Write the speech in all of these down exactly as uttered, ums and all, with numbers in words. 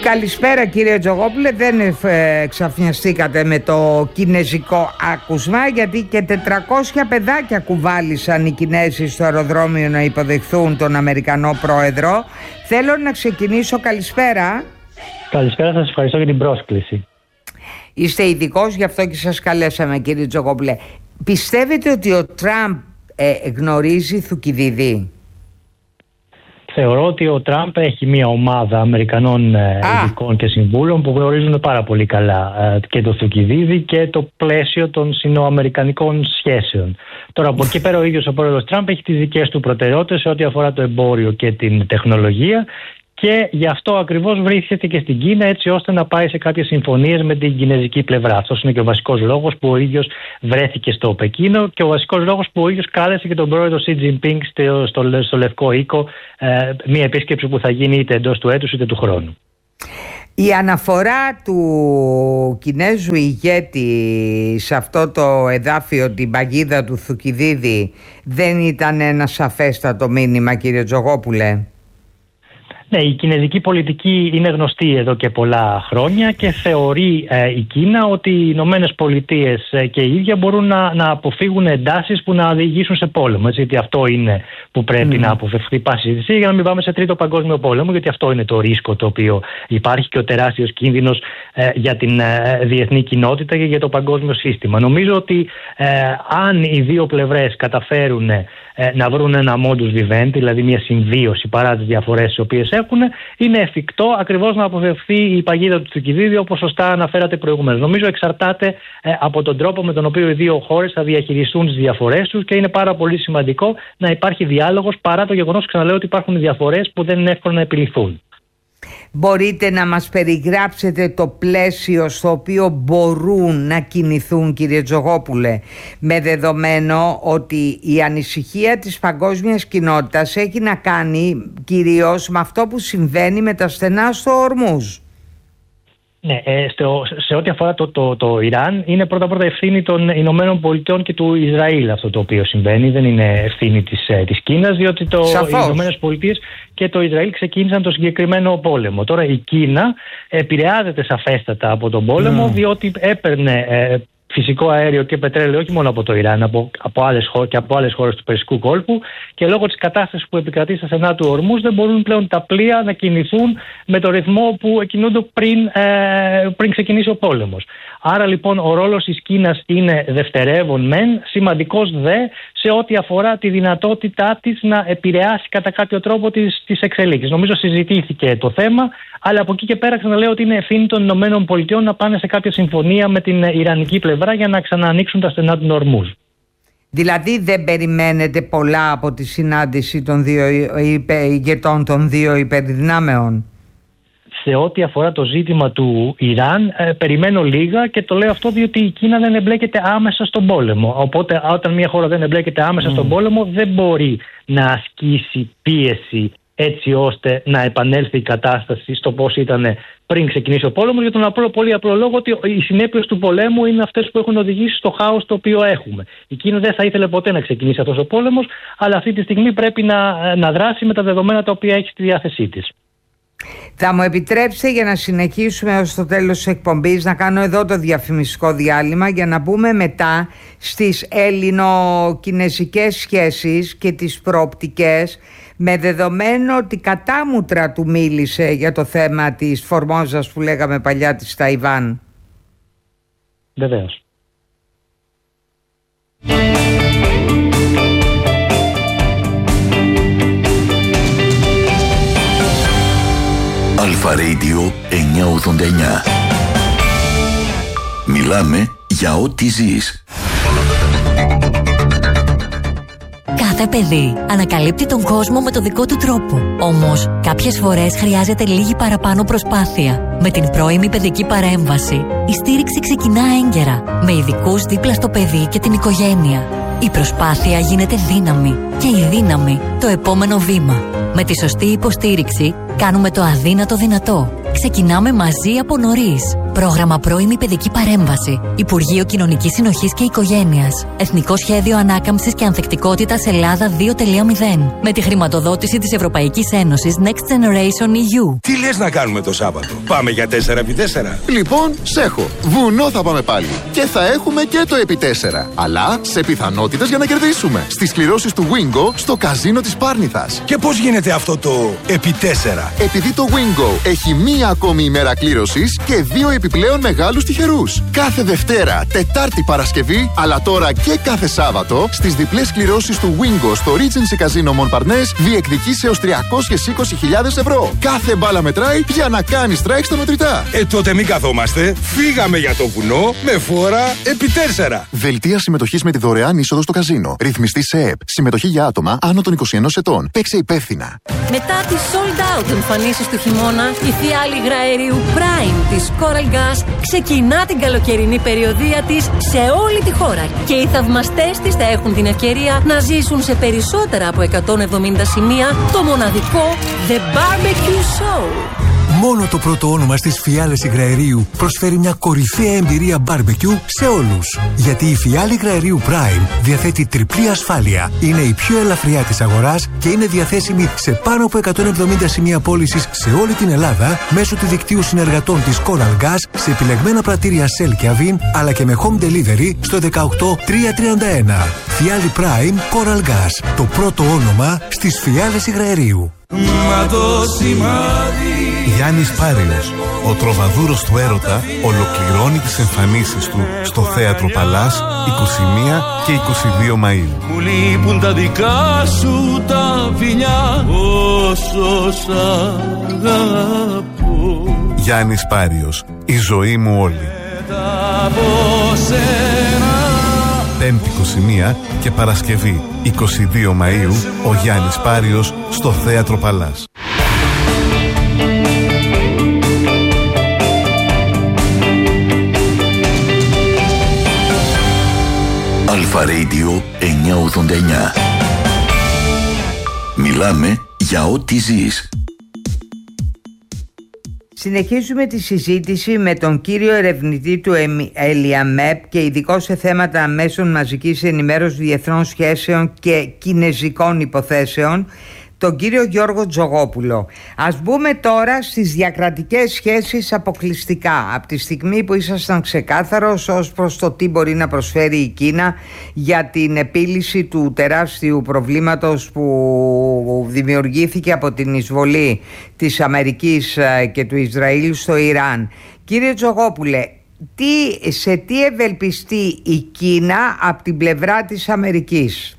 Καλησπέρα κύριε Τζογόπουλε, δεν εξαφνιαστήκατε με το κινέζικο άκουσμα, γιατί και τετρακόσια παιδάκια κουβάλισαν οι Κινέζοι στο αεροδρόμιο να υποδεχθούν τον Αμερικανό πρόεδρο. Θέλω να ξεκινήσω, καλησπέρα. Καλησπέρα, σας ευχαριστώ για την πρόσκληση. Είστε ειδικός, γι' αυτό και σας καλέσαμε κύριε Τζογόπουλε. Πιστεύετε ότι ο Τραμπ ε, γνωρίζει Θουκυδίδη? Θεωρώ ότι ο Τραμπ έχει μια ομάδα Αμερικανών ειδικών και συμβούλων που γνωρίζουν πάρα πολύ καλά και το Θουκυδίδη και το πλαίσιο των συνοαμερικανικών σχέσεων. Τώρα, από εκεί πέρα, ο ίδιος ο πρόεδρος Τραμπ έχει τις δικές του προτεραιότητες σε ό,τι αφορά το εμπόριο και την τεχνολογία. Και γι' αυτό ακριβώς βρίσκεται και στην Κίνα, έτσι ώστε να πάει σε κάποιες συμφωνίες με την κινέζικη πλευρά. Αυτός είναι και ο βασικός λόγος που ο ίδιος βρέθηκε στο Πεκίνο και ο βασικός λόγος που ο ίδιος κάλεσε και τον πρόεδρο Σι Τζινπίνγκ στο, στο, στο Λευκό Οίκο, ε, μια επίσκεψη που θα γίνει είτε εντός του έτους είτε του χρόνου. Η αναφορά του Κινέζου ηγέτη σε αυτό το εδάφιο, την παγίδα του Θουκυδίδη, δεν ήταν ένα σαφέστατο μήνυμα, κύριε Τζογόπουλε? Ναι, η κινέζικη πολιτική είναι γνωστή εδώ και πολλά χρόνια και θεωρεί ε, η Κίνα ότι οι Ηνωμένες Πολιτείες ε, και οι ίδια μπορούν να, να αποφύγουν εντάσεις που να οδηγήσουν σε πόλεμο. Έτσι, γιατί αυτό είναι που πρέπει mm. να αποφευχθεί πάση θυσία για να μην πάμε σε τρίτο παγκόσμιο πόλεμο, γιατί αυτό είναι το ρίσκο το οποίο υπάρχει και ο τεράστιος κίνδυνος ε, για την ε, διεθνή κοινότητα και για το παγκόσμιο σύστημα. Νομίζω ότι ε, αν οι δύο πλευρές καταφέρουν ε, να βρουν ένα modus vivendi, δηλαδή μια συμβίωση παρά τις διαφορές τις οποίες έχουν, είναι εφικτό ακριβώς να αποφευθεί η παγίδα του Θουκυδίδη, όπως σωστά αναφέρατε προηγουμένως. Νομίζω εξαρτάται ε, από τον τρόπο με τον οποίο οι δύο χώρες θα διαχειριστούν τις διαφορές τους και είναι πάρα πολύ σημαντικό να υπάρχει διάλογος, παρά το γεγονός, ξαναλέω, ότι υπάρχουν διαφορές που δεν είναι εύκολο να επιληθούν. Μπορείτε να μας περιγράψετε το πλαίσιο στο οποίο μπορούν να κινηθούν, κύριε Τζογόπουλε, με δεδομένο ότι η ανησυχία της παγκόσμιας κοινότητας έχει να κάνει κυρίως με αυτό που συμβαίνει με τα στενά στο Ορμούζ? Ναι, ε, στο, σε ό,τι αφορά το, το, το Ιράν, είναι πρώτα-πρώτα ευθύνη των Ηνωμένων Πολιτειών και του Ισραήλ αυτό το οποίο συμβαίνει. Δεν είναι ευθύνη της, ε, της Κίνας, διότι το, οι Ηνωμένες Πολιτείες και το Ισραήλ ξεκίνησαν το συγκεκριμένο πόλεμο. Τώρα η Κίνα επηρεάζεται σαφέστατα από τον πόλεμο, mm. διότι έπαιρνε ε, φυσικό αέριο και πετρέλαιο όχι μόνο από το Ιράν, από, από άλλες χώρες και από άλλες χώρες του Περσικού κόλπου, και λόγω της κατάστασης που επικρατεί στα στενά του Ορμούζ δεν μπορούν πλέον τα πλοία να κινηθούν με το ρυθμό που κινούνται πριν, ε, πριν ξεκινήσει ο πόλεμος. Άρα λοιπόν ο ρόλος της Κίνας είναι δευτερεύον μεν, σημαντικός δε σε ό,τι αφορά τη δυνατότητά της να επηρεάσει κατά κάποιο τρόπο τις, τις εξελίξεις. Νομίζω συζητήθηκε το θέμα, αλλά από εκεί και πέρα ξαναλέω ότι είναι ευθύνη των Ηνωμένων Πολιτειών να πάνε σε κάποια συμφωνία με την Ιρανική πλευρά για να ξαναανοίξουν τα στενά του Ορμούζ. Δηλαδή δεν περιμένετε πολλά από τη συνάντηση των δύο ηγετών των δύο υπερδυνάμεων? Σε ό,τι αφορά το ζήτημα του Ιράν, ε, περιμένω λίγα, και το λέω αυτό διότι η Κίνα δεν εμπλέκεται άμεσα στον πόλεμο. Οπότε όταν μια χώρα δεν εμπλέκεται άμεσα mm. στον πόλεμο, δεν μπορεί να ασκήσει πίεση έτσι ώστε να επανέλθει η κατάσταση στο πώς ήταν πριν ξεκινήσει ο πόλεμος, για τον απλό, πολύ απλό λόγο ότι οι συνέπειες του πολέμου είναι αυτές που έχουν οδηγήσει στο χάος το οποίο έχουμε. Η Κίνα δεν θα ήθελε ποτέ να ξεκινήσει αυτός ο πόλεμος, αλλά αυτή τη στιγμή πρέπει να, να δράσει με τα δεδομένα τα οποία έχει στη διάθεσή της. Θα μου επιτρέψετε, για να συνεχίσουμε ως το τέλος της εκπομπής, να κάνω εδώ το διαφημιστικό διάλειμμα για να μπούμε μετά στις ελληνο-κινεζικές σχέσεις και τις προοπτικές, με δεδομένο ότι κατάμουτρα του μίλησε για το θέμα της Φορμόζας που λέγαμε παλιά, της Ταϊβάν. Βεβαίως. Αλφα Radio εννιακόσια ογδόντα εννιά. Μιλάμε για ό,τι ζεις. Κάθε παιδί ανακαλύπτει τον κόσμο με το δικό του τρόπο. Όμως, κάποιες φορές χρειάζεται λίγη παραπάνω προσπάθεια. Με την πρώιμη παιδική παρέμβαση, η στήριξη ξεκινά έγκαιρα, με ειδικούς δίπλα στο παιδί και την οικογένεια. Η προσπάθεια γίνεται δύναμη και η δύναμη το επόμενο βήμα. Με τη σωστή υποστήριξη, κάνουμε το αδύνατο δυνατό. Ξεκινάμε μαζί από νωρίς. Πρόγραμμα Πρώιμη Παιδική Παρέμβαση. Υπουργείο Κοινωνικής Συνοχής και Οικογένειας. Εθνικό Σχέδιο Ανάκαμψης και Ανθεκτικότητας Ελλάδα δύο κόμμα μηδέν. Με τη χρηματοδότηση της Ευρωπαϊκής Ένωσης Next Generation ι γιου. Τι λες να κάνουμε το Σάββατο? Πάμε για τέσσερα επί τέσσερα. Λοιπόν, σέχω. Βουνό θα πάμε πάλι. Και θα έχουμε και το επί τέσσερα. Αλλά σε πιθανότητες για να κερδίσουμε. Στις κληρώσεις του Wingo στο καζίνο της Πάρνηθας. Και πώς γίνεται αυτό το επί τέσσερα? Επειδή το Wingo έχει μία ακόμη ημέρα κλήρωσης και δύο επιπλέον μεγάλους τυχερούς. Κάθε Δευτέρα, Τετάρτη, Παρασκευή, αλλά τώρα και κάθε Σάββατο, στις διπλές κληρώσεις του Wingo στο Regency Casino Montparnasse διεκδικείς έως τριακόσιες είκοσι χιλιάδες ευρώ. Κάθε μπάλα μετράει για να κάνεις strike στα μετρητά. Ε, τότε μην καθόμαστε. Φύγαμε για το βουνό με φόρα επί τέσσερα. Δελτία συμμετοχής με τη δωρεάν είσοδο στο καζίνο. Ρυθμιστή σε ΕΕΠ. Συμμετοχή για άτομα άνω των είκοσι ενός ετών. Παίξε υπεύθυνα. Μετά τις sold out εμφανίσεις του χειμώνα, η φιάλη υγραερίου Prime της Coral Gas ξεκινά την καλοκαιρινή περιοδεία της σε όλη τη χώρα. Και οι θαυμαστές της θα έχουν την ευκαιρία να ζήσουν σε περισσότερα από εκατόν εβδομήντα σημεία το μοναδικό The Barbecue Show. Μόνο το πρώτο όνομα στις φιάλες υγραερίου προσφέρει μια κορυφαία εμπειρία barbecue σε όλους. Γιατί η φιάλη υγραερίου Prime διαθέτει τριπλή ασφάλεια. Είναι η πιο ελαφριά της αγοράς και είναι διαθέσιμη σε πάνω από εκατόν εβδομήντα σημεία πώλησης σε όλη την Ελλάδα μέσω του δικτύου συνεργατών της Coral Gas σε επιλεγμένα πρατήρια Shell και Avin, αλλά και με home delivery στο δεκαοκτώ τριακόσια τριάντα ένα. Φιάλη Prime Coral Gas. Το πρώτο όνομα στις φιάλες υγραερίου. Μα το σημάδι. Γιάννης Πάριος, ο τροβαδούρος του έρωτα, ολοκληρώνει τις εμφανίσεις του στο Θέατρο Παλάς είκοσι μία και είκοσι δύο Μαΐου. Μου λείπουν τα δικά σου τα φιλιά, όσο σ' αγαπώ. Γιάννης Πάριος, η ζωή μου όλη. Πέμπτη είκοσι μία και Παρασκευή είκοσι δύο Μαΐου, ο Γιάννης Πάριος στο Θέατρο Παλάς. Αλφα Radio εννιακόσια ογδόντα εννιά. Μιλάμε για ό,τι ζεις. Συνεχίζουμε τη συζήτηση με τον κύριο ερευνητή του ΕΛΙΑΜΕΠ και ειδικό σε θέματα μέσων μαζικής ενημέρωσης, διεθνών σχέσεων και κινεζικών υποθέσεων, τον κύριο Γιώργο Τζογόπουλο. Ας μπούμε τώρα στις διακρατικές σχέσεις αποκλειστικά. Από τη στιγμή που ήσασταν ξεκάθαρος ως προς το τι μπορεί να προσφέρει η Κίνα για την επίλυση του τεράστιου προβλήματος που δημιουργήθηκε από την εισβολή της Αμερικής και του Ισραήλ στο Ιράν. Κύριε Τζογόπουλε, τι, σε τι ευελπιστεί η Κίνα από την πλευρά της Αμερικής?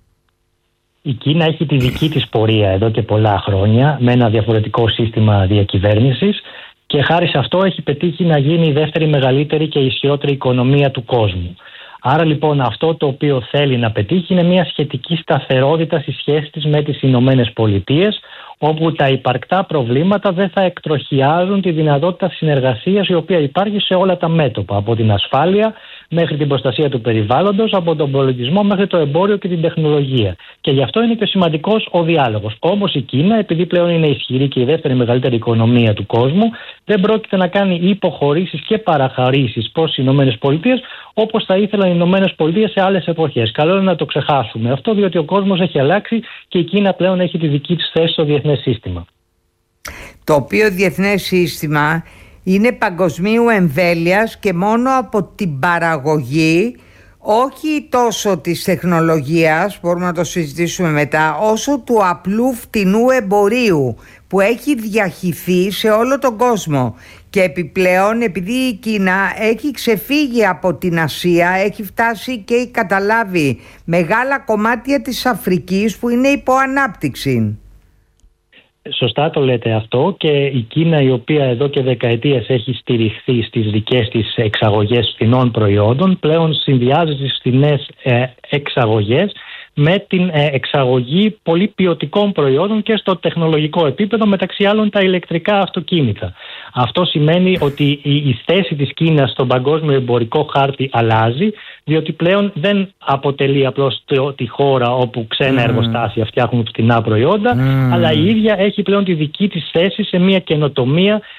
Η Κίνα έχει τη δική της πορεία εδώ και πολλά χρόνια με ένα διαφορετικό σύστημα διακυβέρνησης και χάρη σε αυτό έχει πετύχει να γίνει η δεύτερη μεγαλύτερη και ισχυρότερη οικονομία του κόσμου. Άρα λοιπόν αυτό το οποίο θέλει να πετύχει είναι μια σχετική σταθερότητα στη σχέση της με τις Ηνωμένες Πολιτείες, όπου τα υπαρκτά προβλήματα δεν θα εκτροχιάζουν τη δυνατότητα συνεργασίας η οποία υπάρχει σε όλα τα μέτωπα, από την ασφάλεια μέχρι την προστασία του περιβάλλοντος, από τον πολιτισμό μέχρι το εμπόριο και την τεχνολογία. Και γι' αυτό είναι και σημαντικός ο διάλογος. Όμως η Κίνα, επειδή πλέον είναι ισχυρή και η δεύτερη μεγαλύτερη οικονομία του κόσμου, δεν πρόκειται να κάνει υποχωρήσεις και παραχωρήσεις προς τις Ηνωμένες Πολιτείες, όπως θα ήθελαν οι Ηνωμένες Πολιτείες σε άλλες εποχές. Καλό είναι να το ξεχάσουμε αυτό, διότι ο κόσμος έχει αλλάξει και η Κίνα πλέον έχει τη δική της θέση στο διεθνές σύστημα. Το οποίο διεθνές σύστημα είναι παγκοσμίου εμβέλειας και μόνο από την παραγωγή, όχι τόσο της τεχνολογίας, μπορούμε να το συζητήσουμε μετά, όσο του απλού φτηνού εμπορίου που έχει διαχυθεί σε όλο τον κόσμο. Και επιπλέον, επειδή η Κίνα έχει ξεφύγει από την Ασία, έχει φτάσει και έχει καταλάβει μεγάλα κομμάτια της Αφρικής που είναι υπό ανάπτυξη. Σωστά το λέτε αυτό, και η Κίνα, η οποία εδώ και δεκαετίες έχει στηριχθεί στις δικές της εξαγωγές φθηνών προϊόντων, πλέον συνδυάζει τις φθηνές ε, εξαγωγές με την ε, εξαγωγή πολύ ποιοτικών προϊόντων και στο τεχνολογικό επίπεδο, μεταξύ άλλων τα ηλεκτρικά αυτοκίνητα. Αυτό σημαίνει ότι η, η θέση της Κίνας στον παγκόσμιο εμπορικό χάρτη αλλάζει, διότι πλέον δεν αποτελεί απλώς το, τη χώρα όπου ξένα mm. εργοστάσια φτιάχνουν φτηνά προϊόντα, mm. αλλά η ίδια έχει πλέον τη δική της θέση σε μια καινοτομία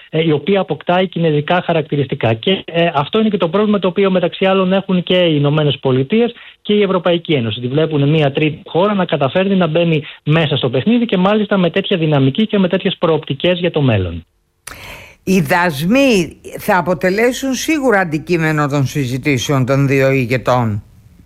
η οποία αποκτάει κινέζικα χαρακτηριστικά. Και ε, αυτό είναι και το πρόβλημα το οποίο μεταξύ άλλων έχουν και οι Ηνωμένες Πολιτείες και η Ευρωπαϊκή Ένωση. Τη βλέπουν μια τρίτη χώρα να καταφέρνει να μπαίνει μέσα στο παιχνίδι και μάλιστα με τέτοια δυναμική και με τέτοιες προοπτικές για το μέλλον. Οι δασμοί θα αποτελέσουν σίγουρα αντικείμενο των συζητήσεων των δύο ηγετών.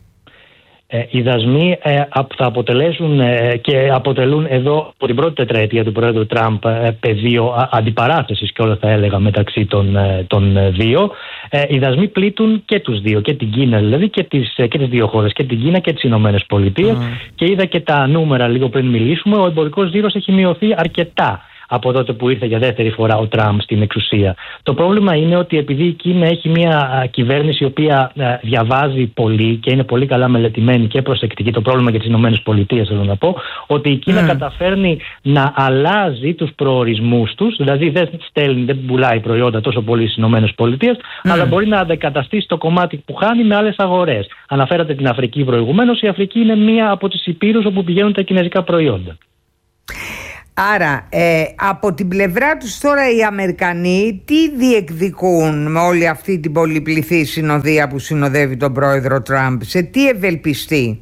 Ε, οι δασμοί ε, θα αποτελέσουν ε, και αποτελούν εδώ από την πρώτη τετραετία του Πρόεδρου Τραμπ ε, πεδίο αντιπαράθεσης και όλα θα έλεγα μεταξύ των, ε, των δύο. Ε, οι δασμοί πλήττουν και τους δύο, και την Κίνα δηλαδή και τις, και τις δύο χώρες, και την Κίνα και τις Ηνωμένες Πολιτείες. Mm. Και είδα και τα νούμερα λίγο πριν μιλήσουμε, ο εμπορικός γύρος έχει μειωθεί αρκετά από τότε που ήρθε για δεύτερη φορά ο Τραμπ στην εξουσία. Το πρόβλημα είναι ότι επειδή η Κίνα έχει μια κυβέρνηση η οποία διαβάζει πολύ και είναι πολύ καλά μελετημένη και προσεκτική, το πρόβλημα για τις Ηνωμένες Πολιτείες θέλω να πω, ότι η Κίνα mm. καταφέρνει να αλλάζει τους προορισμούς τους, δηλαδή δεν στέλνει, δεν πουλάει προϊόντα τόσο πολύ στις Ηνωμένες Πολιτείες, mm. αλλά μπορεί να αντεκαταστήσει το κομμάτι που χάνει με άλλες αγορές. Αναφέρατε την Αφρική προηγουμένως, η Αφρική είναι μία από τις υπήρους όπου πηγαίνουν τα κινέζικα προϊόντα. Άρα ε, από την πλευρά τους τώρα οι Αμερικανοί τι διεκδικούν με όλη αυτή την πολυπληθή συνοδεία που συνοδεύει τον πρόεδρο Τραμπ, σε τι ευελπιστεί?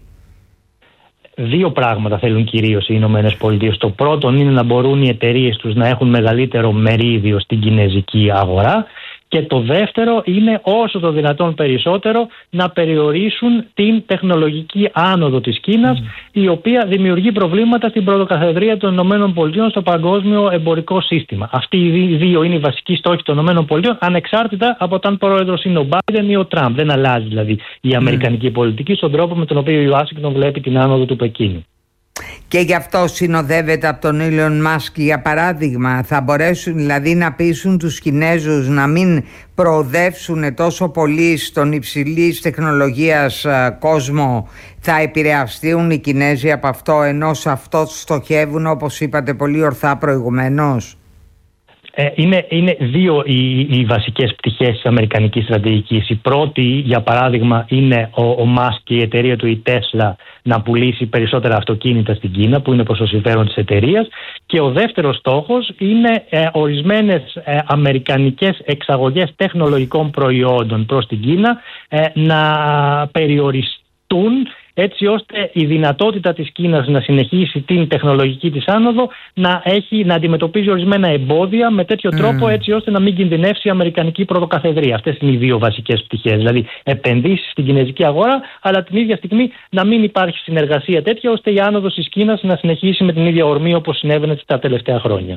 Δύο πράγματα θέλουν κυρίως οι Ηνωμένες Πολιτείες. Το πρώτο είναι να μπορούν οι εταιρείες τους να έχουν μεγαλύτερο μερίδιο στην κινέζικη αγορά. Και το δεύτερο είναι όσο το δυνατόν περισσότερο να περιορίσουν την τεχνολογική άνοδο της Κίνας, mm. η οποία δημιουργεί προβλήματα στην πρωτοκαθεδρία των ΗΠΑ στο παγκόσμιο εμπορικό σύστημα. Αυτοί οι δύο είναι οι βασικοί στόχοι των ΗΠΑ, ανεξάρτητα από το αν πρόεδρος είναι ο Μπάιντεν ή ο Τραμπ. Δεν αλλάζει δηλαδή η αμερικανική mm. πολιτική στον τρόπο με τον οποίο η Ουάσιγκτον βλέπει την άνοδο του Πεκίνου. Και γι' αυτό συνοδεύεται από τον Ήλον Μάσκ, για παράδειγμα. Θα μπορέσουν δηλαδή να πείσουν τους Κινέζους να μην προοδεύσουν τόσο πολύ στον υψηλής τεχνολογίας κόσμο. Θα επηρεαστούν οι Κινέζοι από αυτό, ενώ σε αυτό στοχεύουν, όπως είπατε πολύ ορθά προηγουμένως? Ε, είναι, είναι δύο οι, οι βασικές πτυχές της αμερικανικής στρατηγικής. Η πρώτη, για παράδειγμα, είναι ο, ο Μάσκ και η εταιρεία του, η Tesla, να πουλήσει περισσότερα αυτοκίνητα στην Κίνα, που είναι προς το συμφέρον της εταιρείας. Και ο δεύτερος στόχος είναι ε, ορισμένες ε, αμερικανικές εξαγωγές τεχνολογικών προϊόντων προς την Κίνα ε, να περιοριστούν, έτσι ώστε η δυνατότητα της Κίνας να συνεχίσει την τεχνολογική της άνοδο να, έχει, να αντιμετωπίζει ορισμένα εμπόδια με τέτοιο mm. τρόπο, έτσι ώστε να μην κινδυνεύσει η αμερικανική πρωτοκαθεδρία. Αυτές είναι οι δύο βασικές πτυχές. Δηλαδή επενδύσεις στην κινέζικη αγορά, αλλά την ίδια στιγμή να μην υπάρχει συνεργασία τέτοια, ώστε η άνοδος της Κίνας να συνεχίσει με την ίδια ορμή όπως συνέβαινε τα τελευταία χρόνια.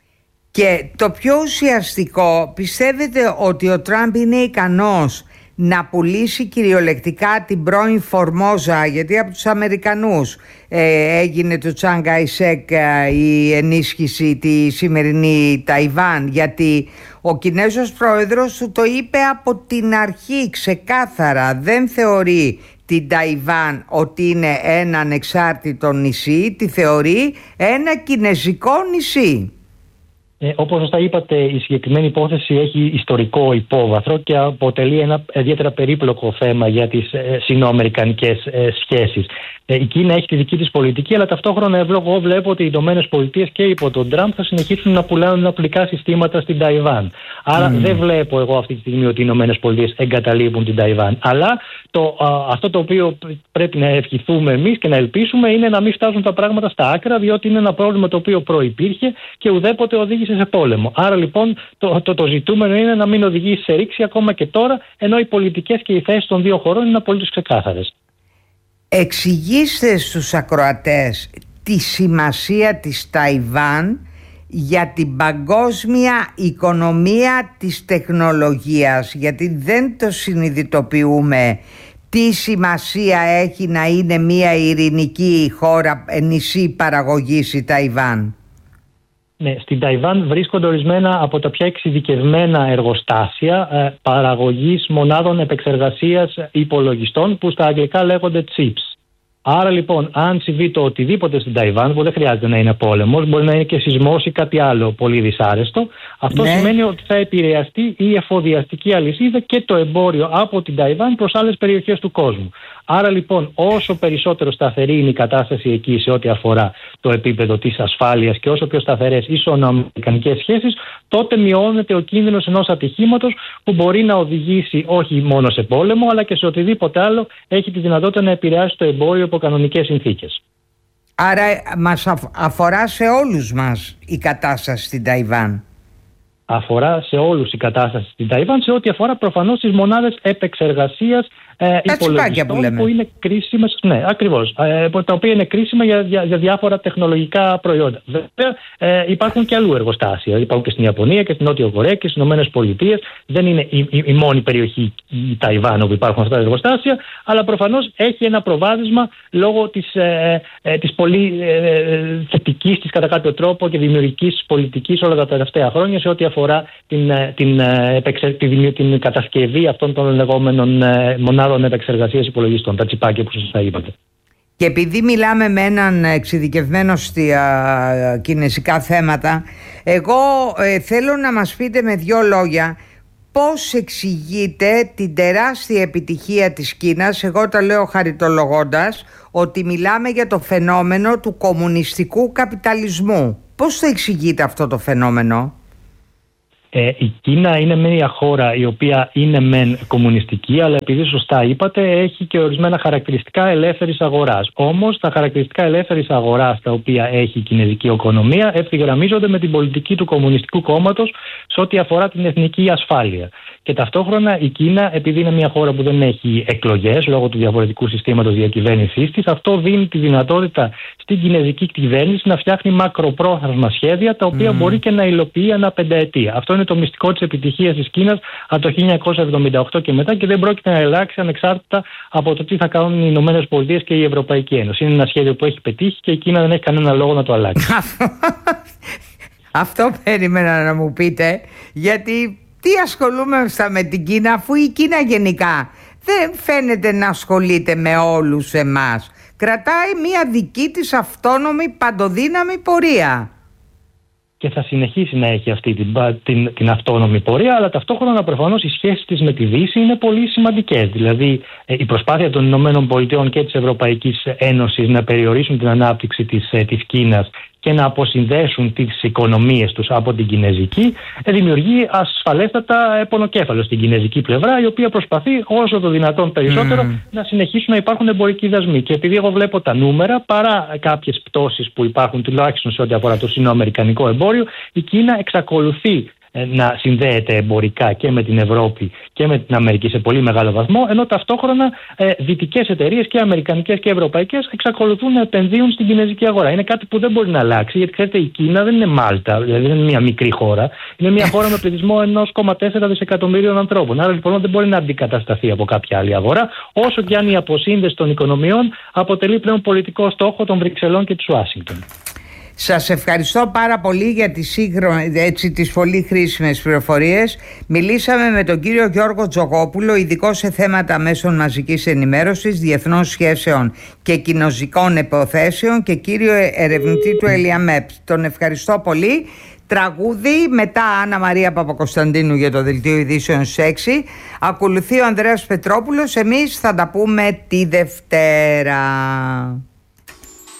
Και το πιο ουσιαστικό, πιστεύετε ότι ο Τραμπ είναι ικανός να πουλήσει κυριολεκτικά την πρώην Φορμόζα, γιατί από τους Αμερικανούς ε, έγινε του Τσάνγκ Αϊσέκ η ενίσχυση τη σημερινή Ταϊβάν, γιατί ο Κινέζος πρόεδρος του το είπε από την αρχή ξεκάθαρα, δεν θεωρεί την Ταϊβάν ότι είναι ένα ανεξάρτητο νησί, τη θεωρεί ένα κινέζικο νησί. Ε, όπως σωστά είπατε, η συγκεκριμένη υπόθεση έχει ιστορικό υπόβαθρο και αποτελεί ένα ιδιαίτερα περίπλοκο θέμα για τις ε, σινοαμερικανικές ε, σχέσεις. Ε, η Κίνα έχει τη δική της πολιτική, αλλά ταυτόχρονα εγώ βλέπω ότι οι Ηνωμένες Πολιτείες και υπό τον Τραμπ θα συνεχίσουν να πουλάνε απλικά συστήματα στην Ταϊβάν. Άρα mm. δεν βλέπω εγώ αυτή τη στιγμή ότι οι Ηνωμένες Πολιτείες εγκαταλείπουν την Ταϊβάν. Αλλά το, α, αυτό το οποίο πρέπει να ευχηθούμε εμείς και να ελπίσουμε είναι να μην φτάσουν τα πράγματα στα άκρα, διότι είναι ένα πρόβλημα το οποίο προϋπήρχε και ουδέποτε οδήγησε σε πόλεμο. Άρα λοιπόν το, το, το ζητούμενο είναι να μην οδηγήσει σε ρήξη ακόμα και τώρα, ενώ οι πολιτικές και οι θέσεις των δύο χωρών είναι απολύτως ξεκάθαρες. Εξηγήστε στους ακροατές τη σημασία της Ταϊβάν για την παγκόσμια οικονομία της τεχνολογίας, γιατί δεν το συνειδητοποιούμε τι σημασία έχει να είναι μια ειρηνική χώρα, νησί παραγωγής η Ταϊβάν. Ναι, στην Ταϊβάν βρίσκονται ορισμένα από τα πιο εξειδικευμένα εργοστάσια ε, παραγωγής μονάδων επεξεργασίας υπολογιστών, που στα αγγλικά λέγονται chips. Άρα λοιπόν, αν συμβεί το οτιδήποτε στην Ταϊβάν, που δεν χρειάζεται να είναι πόλεμος, μπορεί να είναι και σεισμός ή κάτι άλλο πολύ δυσάρεστο, αυτό ναι. σημαίνει ότι θα επηρεαστεί η εφοδιαστική αλυσίδα και το εμπόριο από την Ταϊβάν προς άλλες περιοχές του κόσμου. Άρα λοιπόν, όσο περισσότερο σταθερή είναι η κατάσταση εκεί σε ό,τι αφορά το επίπεδο της ασφάλειας και όσο πιο σταθερές ισοαμερικανικές σχέσεις, τότε μειώνεται ο κίνδυνος ενός ατυχήματος που μπορεί να οδηγήσει όχι μόνο σε πόλεμο, αλλά και σε οτιδήποτε άλλο έχει τη δυνατότητα να επηρεάσει το εμπόριο από κανονικές συνθήκες. Άρα μας αφορά σε όλους μας η κατάσταση στην Ταϊβάν. Αφορά σε όλους η κατάσταση στην Ταϊβάν, σε ό,τι αφορά προφανώς τις μονάδες επεξεργασίας ε, υπολογιστών που, που είναι κρίσιμες, ναι, ακριβώς, ε, τα οποία είναι κρίσιμα για, για, για διάφορα τεχνολογικά προϊόντα. Βέβαια, ε, υπάρχουν και αλλού εργοστάσια. Υπάρχουν και στην Ιαπωνία και στην Νότια Κορέα και στις Ηνωμένες Πολιτείες. Δεν είναι η, η, η μόνη περιοχή, η Ταϊβάν, όπου υπάρχουν αυτά τα εργοστάσια, αλλά προφανώς έχει ένα προβάδισμα λόγω της, ε, ε, της πολύ ε, θετικής της κατά κάποιο τρόπο και δημιουργικής πολιτικής όλα τα τελευταία χρόνια σε ό,τι αφορά την, την, την, την, την κατασκευή αυτών των λεγόμενων ε, μονάδων επεξεργασίας υπολογιστών, τα τσιπάκια που σας τα είπατε. Και επειδή μιλάμε με έναν εξειδικευμένο στα κινέζικα θέματα, εγώ ε, θέλω να μας πείτε με δύο λόγια πώς εξηγείτε την τεράστια επιτυχία της Κίνας, εγώ τα λέω χαριτολογώντας, ότι μιλάμε για το φαινόμενο του κομμουνιστικού καπιταλισμού. Πώς το εξηγείτε αυτό το φαινόμενο? Ε, η Κίνα είναι μια χώρα η οποία είναι μεν κομμουνιστική, αλλά επειδή σωστά είπατε έχει και ορισμένα χαρακτηριστικά ελεύθερης αγοράς. Όμως τα χαρακτηριστικά ελεύθερης αγοράς τα οποία έχει η κινέζικη οικονομία ευθυγραμμίζονται με την πολιτική του Κομμουνιστικού Κόμματος σε ό,τι αφορά την εθνική ασφάλεια. Και ταυτόχρονα η Κίνα, επειδή είναι μια χώρα που δεν έχει εκλογές λόγω του διαφορετικού συστήματος διακυβέρνησής της, αυτό δίνει τη δυνατότητα στην κινέζικη κυβέρνηση να φτιάχνει μακροπρόθεσμα σχέδια τα οποία mm. μπορεί και να υλοποιεί ανά πενταετία. Αυτό είναι το μυστικό της επιτυχίας της Κίνας από το χίλια εννιακόσια εβδομήντα οκτώ και μετά και δεν πρόκειται να αλλάξει ανεξάρτητα από το τι θα κάνουν οι Ηνωμένες Πολιτείες και η Ευρωπαϊκή Ένωση. Είναι ένα σχέδιο που έχει πετύχει και η Κίνα δεν έχει κανένα λόγο να το αλλάξει. Αυτό περίμενα να μου πείτε, γιατί τι ασχολούμαστε με την Κίνα, αφού η Κίνα γενικά δεν φαίνεται να ασχολείται με όλους εμάς. Κρατάει μια δική της αυτόνομη παντοδύναμη πορεία. Και θα συνεχίσει να έχει αυτή την, την, την αυτόνομη πορεία, αλλά ταυτόχρονα προφανώς οι σχέσεις της με τη Δύση είναι πολύ σημαντικές. Δηλαδή η προσπάθεια των Ηνωμένων Πολιτειών και της Ευρωπαϊκής Ένωσης να περιορίσουν την ανάπτυξη της, της Κίνας και να αποσυνδέσουν τις οικονομίες τους από την κινέζικη δημιουργεί ασφαλέστατα πονοκέφαλο στην κινέζικη πλευρά, η οποία προσπαθεί όσο το δυνατόν περισσότερο mm. να συνεχίσουν να υπάρχουν εμπορικοί δασμοί. Και επειδή εγώ βλέπω τα νούμερα, παρά κάποιες πτώσεις που υπάρχουν τουλάχιστον σε ό,τι αφορά το σινοαμερικανικό εμπόριο, η Κίνα εξακολουθεί να συνδέεται εμπορικά και με την Ευρώπη και με την Αμερική σε πολύ μεγάλο βαθμό, ενώ ταυτόχρονα ε, δυτικές εταιρείες και αμερικανικές και ευρωπαϊκές εξακολουθούν να επενδύουν στην κινέζικη αγορά. Είναι κάτι που δεν μπορεί να αλλάξει, γιατί ξέρετε η Κίνα δεν είναι Μάλτα, δηλαδή δεν είναι μια μικρή χώρα, είναι μια χώρα με πληθυσμό ενός κόμμα τέσσερα δισεκατομμύριων ανθρώπων. Άρα λοιπόν δεν μπορεί να αντικατασταθεί από κάποια άλλη αγορά, όσο και αν η αποσύνδεση των οικονομιών αποτελεί πλέον πολιτικό στόχο των Βρυξελών και της Ουάσιγκτον. Σας ευχαριστώ πάρα πολύ για τις, σύγχρο... έτσι, τις πολύ χρήσιμες πληροφορίες. Μιλήσαμε με τον κύριο Γιώργο Τζογόπουλο, ειδικό σε θέματα μέσων μαζικής ενημέρωσης, διεθνών σχέσεων και κοινοζικών υποθέσεων και κύριο ερευνητή του ΕΛΙΑΜΕΠ. Τον ευχαριστώ πολύ. Τραγούδι μετά Άννα Μαρία Παπακοσταντίνου για το Δελτίο Ειδήσεων στις έξι. Ακολουθεί ο Ανδρέας Πετρόπουλος. Εμείς θα τα πούμε τη Δευτέρα.